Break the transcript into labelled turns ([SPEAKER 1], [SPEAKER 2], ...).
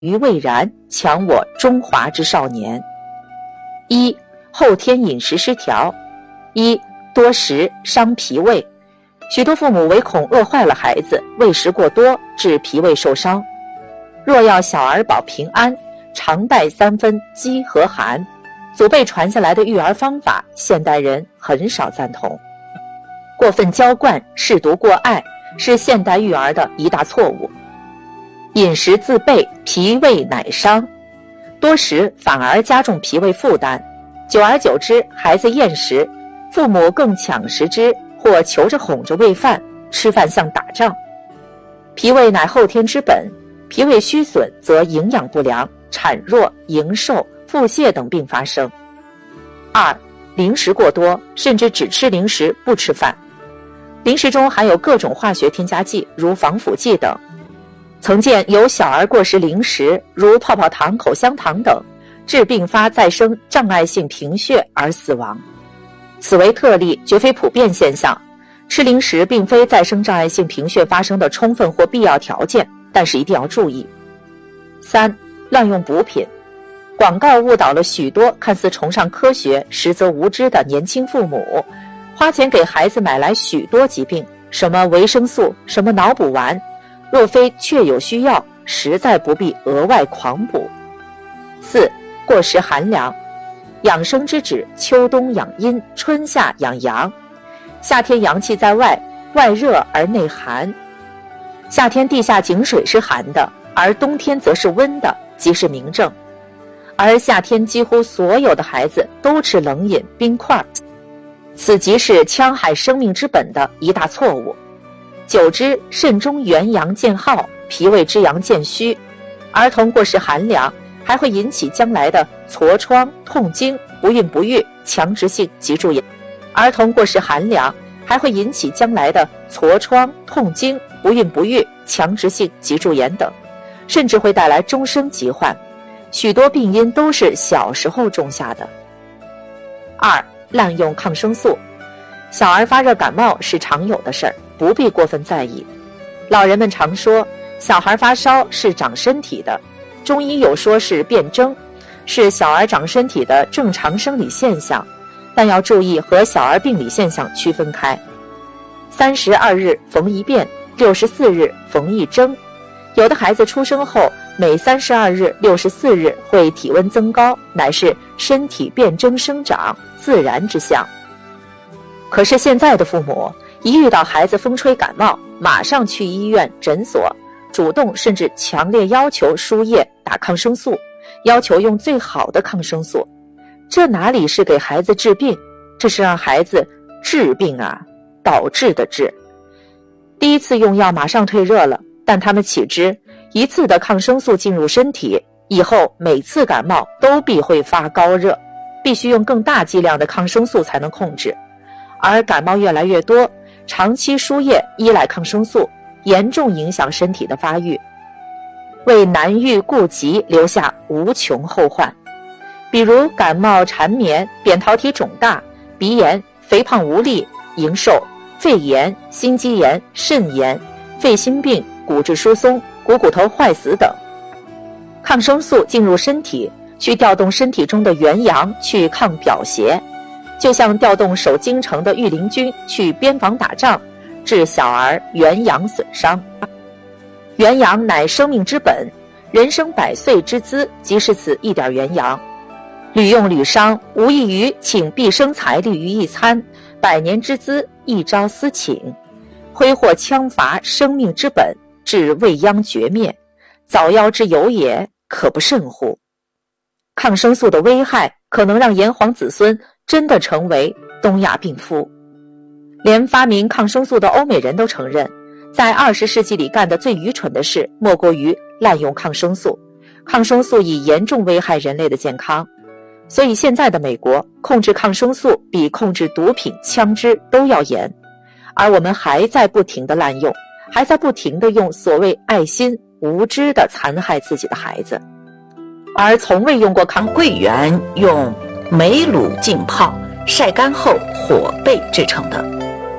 [SPEAKER 1] 于未然，强我中华之少年。一、后天饮食失调。一、多食伤脾胃。许多父母唯恐饿坏了孩子，喂食过多致脾胃受伤。若要小儿保平安，常带3分饥和寒，祖辈传下来的育儿方法，现代人很少赞同。过分娇惯、舐犊过爱，是现代育儿的一大错误。饮食自备，脾胃乃伤。多食反而加重脾胃负担，久而久之，孩子厌食，父母更抢食之，或求着哄着喂饭，吃饭像打仗。脾胃乃后天之本，脾胃虚损则营养不良、产弱、营瘦、腹泻等病发生。二、零食过多，甚至只吃零食不吃饭。零食中含有各种化学添加剂，如防腐剂等。曾见有小儿过食零食，如泡泡糖、口香糖等，致并发再生障碍性贫血而死亡。此为特例，绝非普遍现象。吃零食并非再生障碍性贫血发生的充分或必要条件，但是一定要注意。三、滥用补品。广告误导了许多看似崇尚科学，实则无知的年轻父母，花钱给孩子买来许多疾病，什么维生素，什么脑补丸，若非确有需要，实在不必额外狂补。四、过食寒凉。养生之旨，秋冬养阴，春夏养阳。夏天阳气在外，外热而内寒。夏天地下井水是寒的，而冬天则是温的，即是明证。而夏天几乎所有的孩子都吃冷饮、冰块，此即是戕害生命之本的一大错误。久之，肾中元阳渐耗，脾胃之阳渐虚。儿童过食寒凉，还会引起将来的痤疮、痛经、不孕不育、强直性脊柱炎。儿童过食寒凉，还会引起将来的痤疮、痛经、不孕不育、强直性脊柱炎等，甚至会带来终生疾患。许多病因都是小时候种下的。二、滥用抗生素。小儿发热感冒是常有的事儿，不必过分在意。老人们常说，小孩发烧是长身体的，中医有说是辩证，是小儿长身体的正常生理现象，但要注意和小儿病理现象区分开。32日缝一遍，64日缝一针。有的孩子出生后每32日、64日会体温增高，乃是身体辩证生长，自然之象。可是现在的父母一遇到孩子风吹感冒，马上去医院、诊所，主动甚至强烈要求输液打抗生素，要求用最好的抗生素。这哪里是给孩子治病，这是让孩子治病啊，导致的治。第一次用药马上退热了，但他们岂知一次的抗生素进入身体以后，每次感冒都必会发高热，必须用更大剂量的抗生素才能控制。而感冒越来越多，长期输液依赖抗生素，严重影响身体的发育，为难愈顾及留下无穷后患。比如感冒缠绵、扁桃体肿大、鼻炎、肥胖无力、营瘦、肺炎、心肌炎、肾炎、肺心病、骨质疏松、骨头坏死等。抗生素进入身体，去调动身体中的元阳去抗表邪，就像调动守京城的御林军去边防打仗，致小儿元阳损伤。元阳乃生命之本，人生100岁之资，即是此一点元阳。屡用屡伤，无异于请毕生财力于一餐，100年之资一朝私请，挥霍枪伐生命之本，致未央绝灭，早夭之有也，可不慎乎。抗生素的危害可能让炎黄子孙真的成为东亚病夫。连发明抗生素的欧美人都承认，在20世纪里干的最愚蠢的事，莫过于滥用抗生素。抗生素已严重危害人类的健康，所以现在的美国控制抗生素比控制毒品、枪支都要严，而我们还在不停地滥用，还在不停地用所谓爱心，无知地残害自己的孩子。而从未用过
[SPEAKER 2] 桂圆用梅卤浸泡，晒干后火焙制成的。